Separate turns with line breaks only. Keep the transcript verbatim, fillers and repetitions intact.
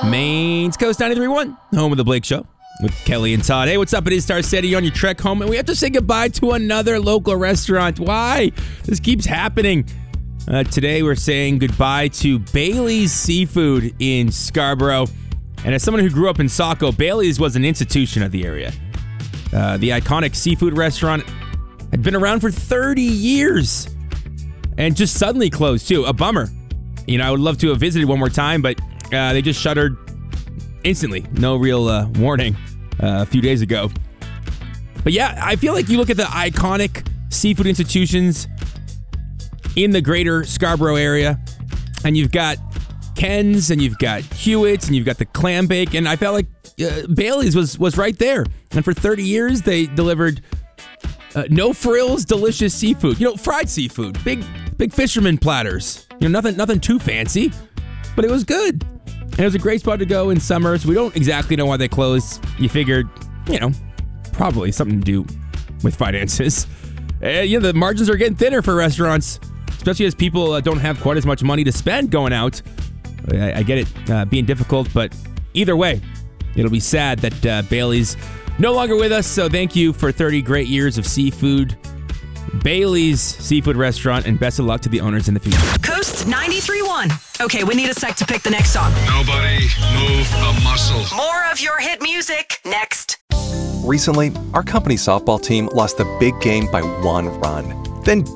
Maine's Coast ninety-three point one, home of the Blake Show with Kelly and Todd. Hey, what's up? It is Star City on your trek home, and we have to say goodbye to another local restaurant. Why? This keeps happening. Uh, today, we're saying goodbye to Bailey's Seafood in Scarborough. And as someone who grew up in Saco, Bailey's was an institution of the area. Uh, the iconic seafood restaurant had been around for thirty years and just suddenly closed, too. A bummer. You know, I would love to have visited one more time, but uh, they just shuttered instantly. No real uh, warning uh, a few days ago. But yeah, I feel like you look at the iconic seafood institutions in the greater Scarborough area, and you've got Ken's, and you've got Hewitt's, and you've got the Clam Bake, and I felt like uh, Bailey's was was right there. And for thirty years, they delivered uh, no frills, delicious seafood. You know, fried seafood, big big fisherman platters. You know, nothing nothing too fancy, but it was good. And it was a great spot to go in summer. So we don't exactly know why they closed. You figured, you know, probably something to do with finances. Uh, you know, the margins are getting thinner for restaurants, especially as people uh, don't have quite as much money to spend going out. I, I get it uh, being difficult, but either way, it'll be sad that uh, Bailey's no longer with us. So thank you for thirty great years of seafood. Bailey's Seafood Restaurant, and best of luck to the owners in the future.
Coast ninety-three point one. Okay, we need a sec to pick the next song.
Nobody move a muscle.
More of your hit music next.
Recently, our company softball team lost the big game by one run. Then